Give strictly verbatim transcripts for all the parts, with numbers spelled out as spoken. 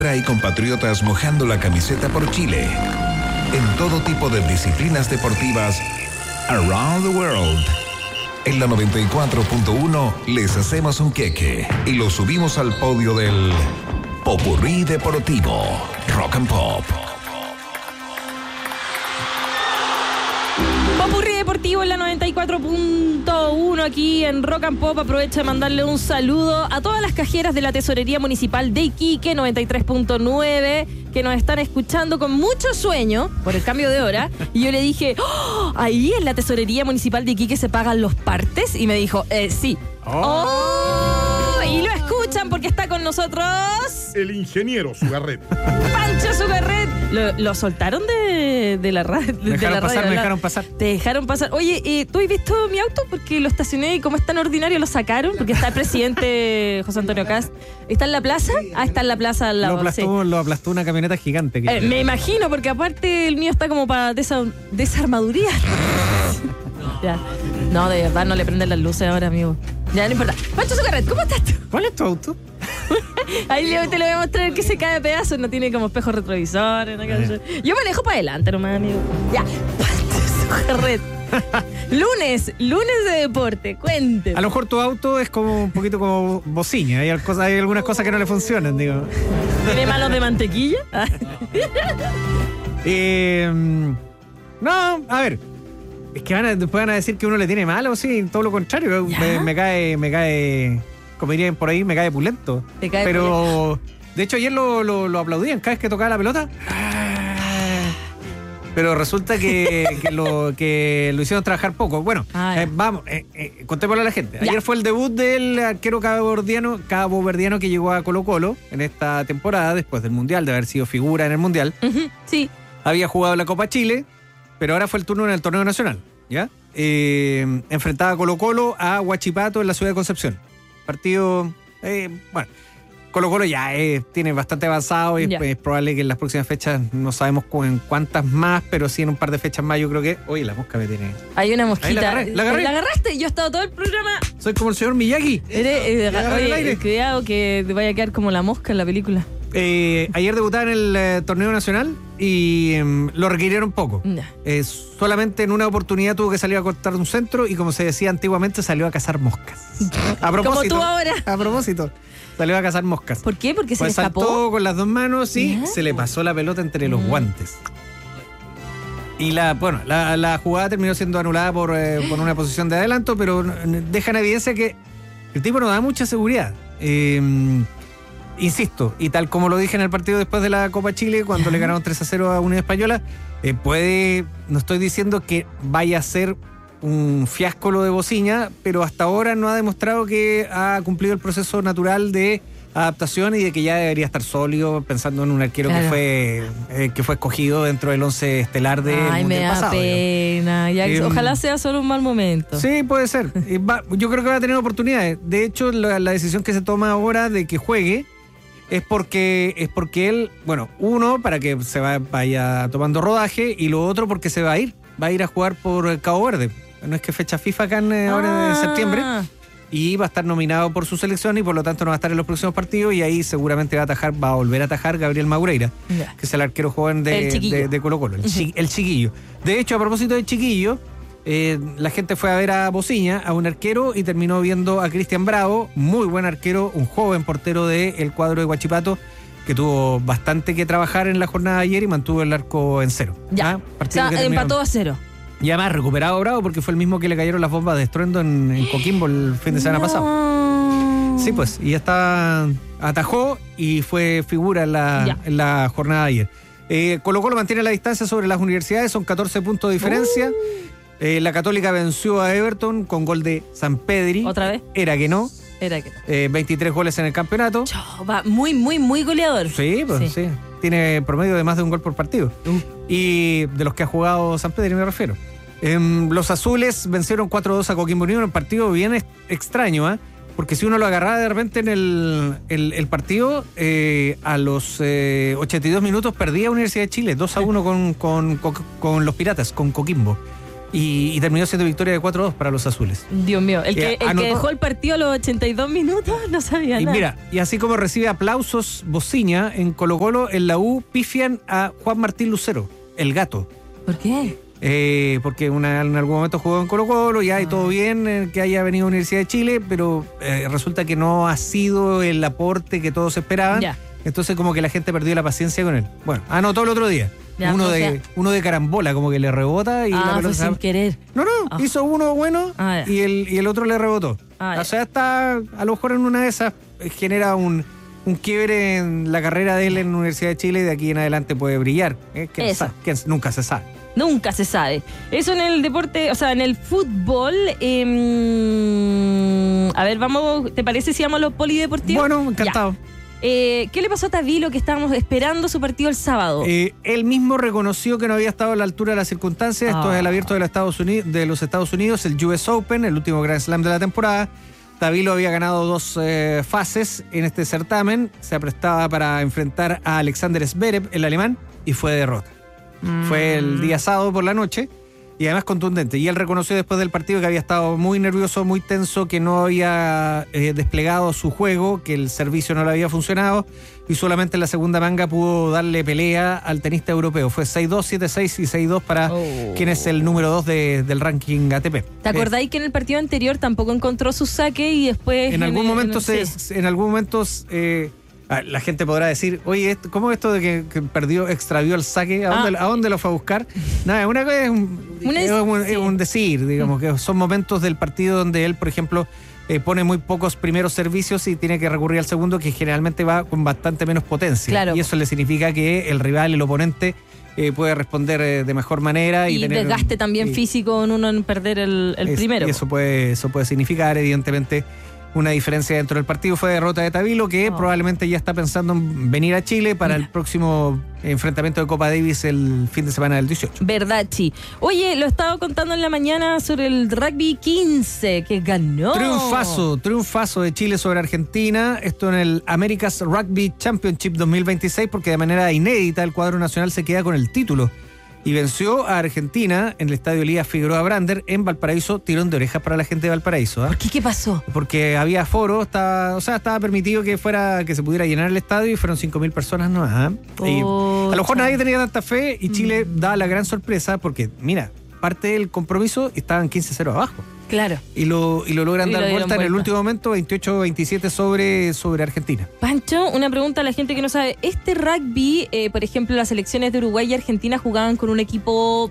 Y compatriotas mojando la camiseta por Chile. En todo tipo de disciplinas deportivas, around the world. En la noventa y cuatro punto uno les hacemos un queque y lo subimos al podio del Popurrí Deportivo Rock and Pop. Popurrí Deportivo en la noventa y cuatro punto uno aquí en Rock and Pop. Aprovecho de mandarle un saludo a todas las cajeras de la Tesorería Municipal de Iquique noventa y tres punto nueve que nos están escuchando con mucho sueño por el cambio de hora. Y yo le dije, oh, ahí en la Tesorería Municipal de Iquique se pagan los partes. Y me dijo, eh, sí. Oh. Oh, y lo escuchan porque está con nosotros el ingeniero Sugarret. Pancho Sugarret. Lo, lo soltaron de, de la radio. Me dejaron de la pasar, radio, me la, dejaron pasar. Te dejaron pasar. Oye, eh, ¿tú has visto mi auto? Porque lo estacioné y como es tan ordinario lo sacaron. Porque está el presidente José Antonio Cast. ¿Está en la plaza? Ah, está en la plaza al lado. Lo aplastó, sí. Lo aplastó una camioneta gigante. Que eh, me imagino, porque aparte el mío está como para desa, desarmaduría. Ya. No, de verdad, no le prenden las luces ahora, amigo. Ya, no importa. Pancho Sugarret, ¿cómo estás tú? ¿Cuál es tu auto? Ahí te lo voy a mostrar que se cae de pedazos. No tiene como espejos retrovisores. ¿No? Yo manejo para adelante nomás, amigo. Ya, Pancho Sugarret. Lunes, lunes de deporte, cuénteme. A lo mejor tu auto es como un poquito como bocina. Hay, cosas, hay algunas cosas que no le funcionan, digo. ¿Tiene manos de mantequilla? eh, no, a ver. Es que van a, después van a decir que uno le tiene malo, sí, todo lo contrario. Me, me cae, me cae, como dirían por ahí, me cae pulento. ¿Te cae Pero, pulento? De hecho, ayer lo, lo, lo aplaudían cada vez que tocaba la pelota. Pero resulta que, que, lo, que lo hicieron trabajar poco. Bueno, ah, eh, vamos, eh, eh, contémosle a la gente. Ayer ya. Fue el debut del arquero caboverdiano, caboverdiano que llegó a Colo Colo en esta temporada, después del Mundial, de haber sido figura en el Mundial. Uh-huh, sí. Había jugado la Copa Chile, pero ahora fue el turno en el torneo nacional, ¿ya? Eh, enfrentaba a Colo Colo a Huachipato en la ciudad de Concepción. Partido, eh, bueno, Colo Colo ya eh, tiene bastante avanzado y es, es probable que en las próximas fechas, no sabemos cu- en cuántas más, pero sí en un par de fechas más yo creo que... Oye, la mosca me tiene... Hay una mosquita. Ahí la agarré, la agarré. ¿La agarraste? Yo he estado todo el programa... Soy como el señor Miyagi. Eres, eh, oye, cuidado que te vaya a quedar como la mosca en la película. Eh, ayer debutaba en el eh, torneo nacional y eh, lo requirieron poco. Eh, solamente en una oportunidad tuvo que salir a cortar un centro y, como se decía antiguamente, salió a cazar moscas. A propósito, como tú ahora. A propósito, salió a cazar moscas. ¿Por qué? Porque se pues le escapó. Saltó con las dos manos y ¿Yeah? se le pasó la pelota entre los mm. guantes. Y la, bueno, la, la jugada terminó siendo anulada por, eh, por una posición de adelanto, pero deja en evidencia que el tipo no da mucha seguridad. Eh, Insisto, y tal como lo dije en el partido después de la Copa Chile, cuando uh-huh. le ganaron tres a cero a Unión Española, eh, puede, no estoy diciendo que vaya a ser un fiasco lo de Bociña, pero hasta ahora no ha demostrado que ha cumplido el proceso natural de adaptación y de que ya debería estar sólido, pensando en un arquero claro. que fue eh, que fue escogido dentro del once estelar del Ay, mundial me da pasado. pena. Ya, eh, ojalá sea solo un mal momento. Sí, puede ser. Va, yo creo que va a tener oportunidades. De hecho, la, la decisión que se toma ahora de que juegue es porque es porque él, bueno, uno, para que se va, vaya tomando rodaje, y lo otro porque se va a ir. Va a ir a jugar por Cabo Verde. No es que fecha FIFA acá en, ah. ahora en septiembre. Y va a estar nominado por su selección y por lo tanto no va a estar en los próximos partidos, y ahí seguramente va a atajar, va a volver a atajar Gabriel Magureira, yeah. que es el arquero joven de, de, de Colo Colo, el, chi, el chiquillo. De hecho, a propósito del chiquillo, eh, la gente fue a ver a Bociña, a un arquero, y terminó viendo a Cristian Bravo, muy buen arquero, un joven portero del cuadro de Huachipato, que tuvo bastante que trabajar en la jornada de ayer y mantuvo el arco en cero. Ya, ¿ah? O sea, empató a cero. Y además recuperado Bravo porque fue el mismo que le cayeron las bombas de estruendo en, en Coquimbo el fin de semana no. pasado. Sí, pues, y ya está, atajó y fue figura en la, en la jornada de ayer. Eh, Colo Colo mantiene la distancia sobre las universidades, son catorce puntos de diferencia. Uh. Eh, la Católica venció a Everton con gol de Sampedri. ¿Otra vez? Era que no. Era que no. Eh, veintitrés goles en el campeonato. Chau, va muy, muy, muy goleador. Sí, pues sí. sí. Tiene promedio de más de un gol por partido. Uh. Y de los que ha jugado Sampedri me refiero. Eh, los azules vencieron cuatro a dos a Coquimbo Unido en un partido bien est- extraño, ¿eh? Porque si uno lo agarraba de repente en el, el, el partido, eh, a los eh, ochenta y dos minutos perdía Universidad de Chile, dos a uno con, con, con, con los Piratas, con Coquimbo. y, y terminó siendo victoria de cuatro a dos para los azules. Dios mío, el, que, Eh, el anotó- que dejó el partido a los ochenta y dos minutos no sabía Y nada. mira, y así como recibe aplausos Bociña en Colo Colo, en la U pifian a Juan Martín Lucero, el gato. ¿Por qué? Eh, porque una- en algún momento jugó en Colo Colo, ya y todo bien, eh, que haya venido a Universidad de Chile, pero eh, resulta que no ha sido el aporte que todos esperaban. Ya. Entonces como que la gente perdió la paciencia con él. Bueno, anotó el otro día. Ya, uno, o de, sea- uno de carambola, como que le rebota y la Ah, fue pelota... sin querer. No, no, Ah. hizo uno bueno Ah, ya. y, el, y el otro le rebotó. Ah, ya. o sea, está, a lo mejor en una de esas eh, genera un, un quiebre en la carrera de él en la Universidad de Chile y de aquí en adelante puede brillar. ¿eh? ¿Quién Eso. sabe? ¿Quién- nunca se sabe. Nunca se sabe. Eso en el deporte, o sea, en el fútbol. em, a ver, vamos, ¿te parece si vamos a los polideportivos? Bueno, encantado. Ya. Eh, ¿Qué le pasó a Tavilo que estábamos esperando su partido el sábado? Eh, él mismo reconoció que no había estado a la altura de las circunstancias. Esto Ah. es el abierto de los, Estados Unidos, de los Estados Unidos, el U S Open, el último Grand Slam de la temporada. Tavilo había ganado dos eh, fases en este certamen. Se aprestaba para enfrentar a Alexander Zverev, el alemán, y fue derrota. Fue el día sábado por la noche y además contundente. Y él reconoció después del partido que había estado muy nervioso, muy tenso, que no había eh, desplegado su juego, que el servicio no le había funcionado y solamente en la segunda manga pudo darle pelea al tenista europeo. Fue seis dos, siete seis y seis dos para Oh. quien es el número dos de, del ranking A T P. ¿Te acordáis que en el partido anterior tampoco encontró su saque y después... Eh, en algún el- momento, en- se, sí. en algún momento eh, ah, la gente podrá decir, oye, esto- ¿cómo esto de que, que perdió, extravió el saque? ¿A dónde, Ah. ¿a dónde lo fue a buscar? Nada, una cosa es un, Una es es- un, sí. es un decir, digamos, que son momentos del partido donde él, por ejemplo, eh, pone muy pocos primeros servicios y tiene que recurrir al segundo, que generalmente va con bastante menos potencia. Claro. Y eso le significa que el rival, el oponente, eh, puede responder eh, de mejor manera. Y, Y tener, desgaste también y- físico en uno en perder el, el es- primero. Y eso puede, eso puede significar, evidentemente, una diferencia dentro del partido. Fue derrota de Tavilo, que Oh. probablemente ya está pensando en venir a Chile para el próximo enfrentamiento de Copa Davis el fin de semana del dieciocho. Verdad, chi. Oye, lo estaba contando en la mañana sobre el rugby quince que ganó. Triunfazo, triunfazo de Chile sobre Argentina. Esto en el America's Rugby Championship dos mil veintiséis, porque de manera inédita el cuadro nacional se queda con el título. Y venció a Argentina en el Estadio Elías Figueroa Brander en Valparaíso. Tirón de orejas para la gente de Valparaíso. ¿ah? ¿Por qué? ¿Qué pasó? Porque había aforo, estaba, o sea, estaba permitido que fuera, que se pudiera llenar el estadio y fueron cinco mil personas nomás. ¿ah? Y a lo mejor Pucha. nadie tenía tanta fe y Chile Mm. da la gran sorpresa porque, mira, parte del compromiso estaban quince cero abajo. Claro. Y lo, y lo logran Y lo dar dieron vuelta en el vuelta. último momento, veintiocho veintisiete sobre, sobre Argentina. Pancho, una pregunta a la gente que no sabe. Este rugby, eh, por ejemplo, las selecciones de Uruguay y Argentina jugaban con un equipo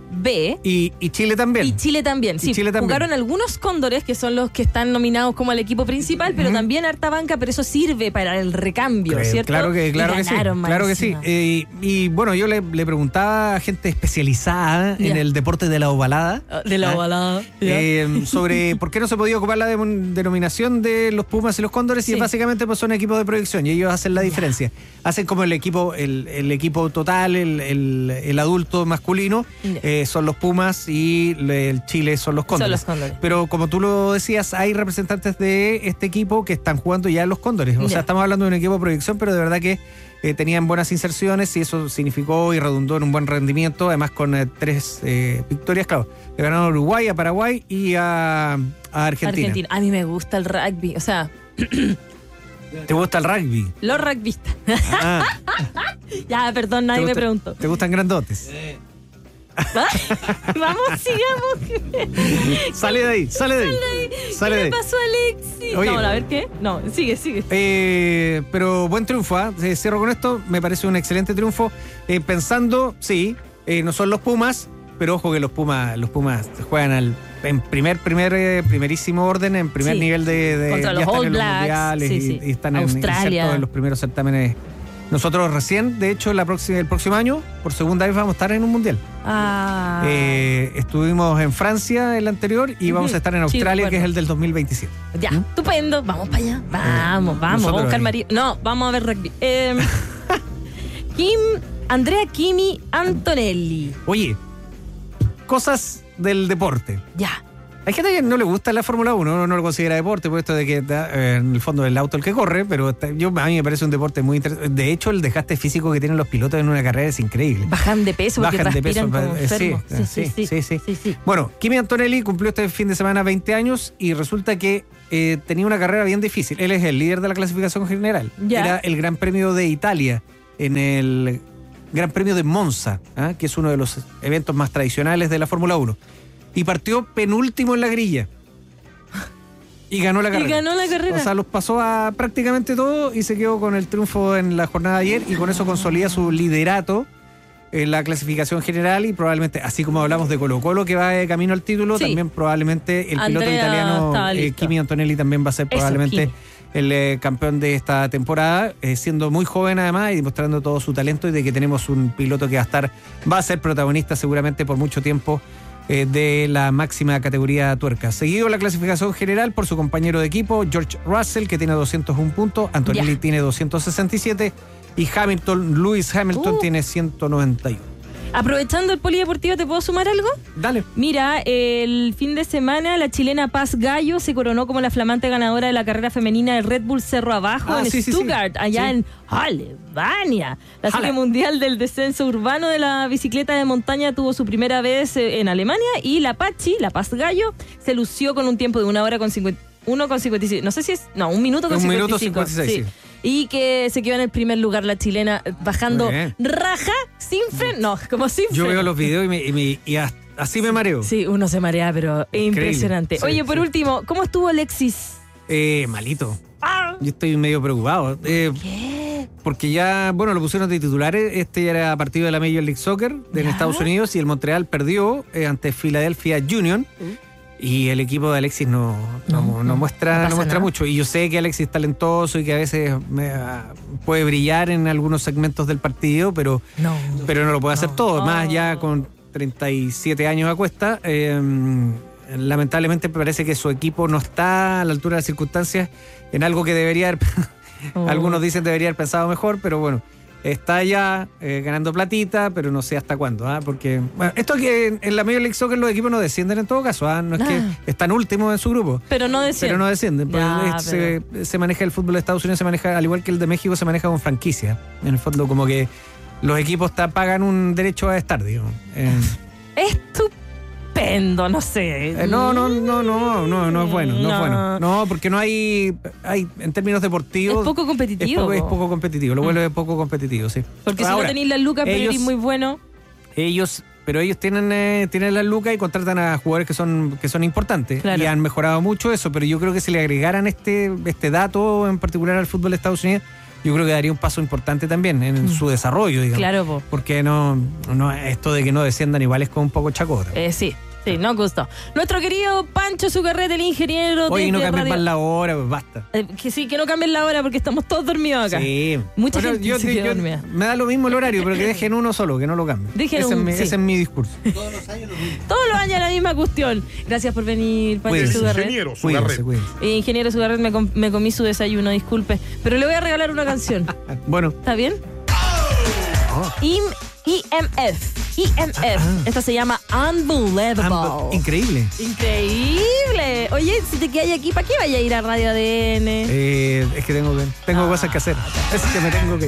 B. Y, y Chile también. Y Chile también, Y sí. Chile también. Jugaron algunos cóndores, que son los que están nominados como el equipo principal, pero Ujú. también harta banca, pero eso sirve para el recambio, Eh, ¿cierto? Claro que, Y claro que sí. ganaron más Claro que sí. encima. Eh, y bueno, yo le, le preguntaba a gente especializada en Ya. el deporte de la ovalada. De la ¿ah? ovalada. ya. Eh, sobre por qué no se podía ocupar la dem- denominación de los Pumas y los Cóndores, y Sí. es básicamente pues son equipos de proyección y ellos hacen la diferencia. Hacen como el equipo, el, el equipo total, el, el- el adulto masculino, Ya. eh, son los Pumas y le- el Chile son los Cóndores. Son los Cóndores. Pero como tú lo decías, hay representantes de este equipo que están jugando ya en los Cóndores. O Ya. sea, estamos hablando de un equipo de proyección, pero de verdad que eh, tenían buenas inserciones y eso significó y redundó en un buen rendimiento, además con eh, tres eh, victorias, claro. Le ganaron a Uruguay, a Paraguay y a, a Argentina. Argentina. A mí me gusta el rugby. O sea, ¿Te gusta el rugby? los rugbyistas. Ah, Ya, perdón, ¿te nadie me gusta- preguntó. ¿Te gustan grandotes? Vamos, sigamos. Sale de ahí, sale de ahí. Sale de ¿Qué ahí. le pasó a Alexi? Oye. No, a ver qué. No, sigue, sigue. Eh, pero buen triunfo, ¿ah? Eh, Cierro con esto, me parece un excelente triunfo. Eh, pensando, sí, eh, no son los Pumas, pero ojo que los Pumas, los Pumas juegan al, en primer, primer, eh, primerísimo orden, en primer Sí. nivel de, de Contra ya los están All en los Blacks, mundiales sí, y, sí. y están en, Australia. insertos en los primeros certámenes. Nosotros recién, de hecho, la próxima, el próximo año, por segunda vez vamos a estar en un mundial. Ah. Eh, estuvimos en Francia el anterior y vamos a estar en Sí, Australia, que es recuerdo. el del dos mil veintisiete. Ya, estupendo. Vamos para allá. Vamos, vamos. Nosotros Vamos a buscar ahí. María. No, vamos a ver rugby. Eh, Kim, Andrea Kimi Antonelli. Oye, cosas del deporte. Ya. Hay gente que no le gusta la Fórmula uno, uno no lo considera deporte, por esto de que eh, en el fondo el auto el que corre, pero está, yo, a mí me parece un deporte muy interesante. De hecho, el desgaste físico que tienen los pilotos en una carrera es increíble. Bajan de peso porque Bajan de transpiran peso, como eh, enfermos. sí, sí, sí, sí, sí. sí, sí. Bueno, Kimi Antonelli cumplió este fin de semana veinte años y resulta que eh, tenía una carrera bien difícil. Él es el líder de la clasificación general. Ya. Era el Gran Premio de Italia en el Gran Premio de Monza, ¿ah? que es uno de los eventos más tradicionales de la Fórmula uno. Y partió penúltimo en la grilla. Y ganó la carrera. Y ganó la carrera. O sea, los pasó a prácticamente todo y se quedó con el triunfo en la jornada de ayer y con eso consolida su liderato en la clasificación general y probablemente, así como hablamos de Colo Colo que va de camino al título, Sí. también probablemente el piloto Andrea italiano estaba eh, listo. Kimi Antonelli también va a ser Eso, probablemente Kimi. el eh, campeón de esta temporada, eh, siendo muy joven además y demostrando todo su talento y de que tenemos un piloto que va a estar, va a ser protagonista seguramente por mucho tiempo eh, de la máxima categoría tuerca. Seguido la clasificación general por su compañero de equipo, George Russell, que tiene doscientos uno puntos, Antonelli Ya. tiene doscientos sesenta y siete y Hamilton, Lewis Hamilton Uh. tiene ciento noventa y uno. Aprovechando el polideportivo, ¿te puedo sumar algo? Dale. Mira, el fin de semana la chilena Paz Gallo se coronó como la flamante ganadora de la carrera femenina del Red Bull Cerro Abajo Ah, en sí, sí, sí. Stuttgart, allá Sí. en Alemania. La Halle. serie mundial del descenso urbano de la bicicleta de montaña tuvo su primera vez eh, en Alemania y la Pachi, la Paz Gallo, se lució con un tiempo de una hora con cincuenta, uno con cincuenta y cinco. No sé si es... No, un minuto con Un cincuenta y minuto cinco. cincuenta y seis, sí. Y que se quedó en el primer lugar la chilena eh, bajando Muy bien. raja, sin freno. No, como sin Yo freno. veo los videos y, me, y, me- y as- así me mareo. Sí, uno se marea, pero es Increíble. impresionante. Sí, Oye, por sí. último, ¿cómo estuvo Alexis? Eh, malito. Ah, Yo estoy medio preocupado. Eh, ¿Qué? porque ya, bueno, lo pusieron de titulares. Este ya era partido de la Major League Soccer de ¿Ya? Estados Unidos y el Montreal perdió eh, ante Philadelphia Union. Y el equipo de Alexis no, no, No, no no, muestra, no no pasa muestra nada. mucho. Y yo sé que Alexis es talentoso y que a veces me, ah, puede brillar en algunos segmentos del partido, pero, No. pero no lo puede hacer No. todo. Más Oh. ya con treinta y siete años a cuesta. eh, lamentablemente parece que su equipo no está a la altura de las circunstancias en algo que debería haber, Oh. algunos dicen debería haber pensado mejor, pero bueno, está ya eh, ganando platita, pero no sé hasta cuándo, ¿ah? Porque bueno, esto que en, en la Major League Soccer los equipos no descienden en todo caso, ¿ah? No es Ah. que están últimos en su grupo. Pero no decía. Pero no descienden. pues, Ya, es- se, se maneja el fútbol de Estados Unidos, se maneja, al igual que el de México, se maneja con franquicia. En el fondo, como que los equipos ta- pagan un derecho a estar, digamos. Eh, Estupendo, no sé. eh, no, no, no, no, no, no es bueno, no, es No. bueno. No, porque no hay, hay en términos deportivos. Es poco competitivo, Es poco, es po. poco competitivo, lo vuelve poco competitivo, sí. Porque si Ahora, no tenéis las lucas, pero ellos- eres muy bueno. Ellos, pero ellos tienen, eh, tienen las lucas y contratan a jugadores que son, que son importantes. Claro. Y han mejorado mucho eso, pero yo creo que si le agregaran este, este dato en particular al fútbol de Estados Unidos, yo creo que daría un paso importante también en su desarrollo, digamos. Claro, po. Porque no, no, esto de que no desciendan igual es como un poco chacota. Eh, sí, sí, nos gustó. Nuestro querido Pancho Zucarrete, el ingeniero. Oye, no desde cambien Radio- más la hora, pues basta. Eh, que sí, que no cambien la hora porque estamos todos dormidos acá. Sí. Mucha Bueno, gente yo- se yo- quedó dormida. Me da lo mismo el horario, pero que dejen uno solo, que no lo cambien. Dejen ese, un- es mi, sí. ese es mi discurso. Todos los años la misma cuestión. Gracias por venir, Pancho Cuídense. Zucarret. Ingeniero Cuídense, Zugarret. cuídense. Eh, ingeniero Zucarret, me, com- me comí su desayuno, disculpe. Pero le voy a regalar una canción. Bueno, ¿Está bien? I M F. I M F. Esta se llama Unbelievable. ambos- increíble. Increíble. Oye, si te quedas aquí, ¿para qué vaya a ir a Radio A D N? Eh, es que tengo, tengo Ah. cosas que hacer. Es que me tengo que